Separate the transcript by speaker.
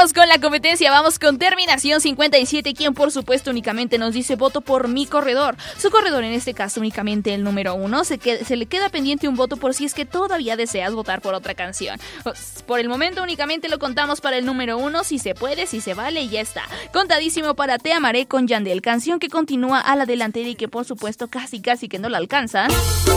Speaker 1: Vamos con la competencia, vamos con terminación 57, quien por supuesto únicamente nos dice voto por mi corredor. Su corredor, en este caso únicamente el número 1, se le queda pendiente un voto por si es que todavía deseas votar por otra canción. Por el momento únicamente lo contamos para el número 1, si se puede, si se vale y ya está. Contadísimo para Te Amaré con Yandel, canción que continúa a la delantera y que por supuesto casi que no la alcanzan.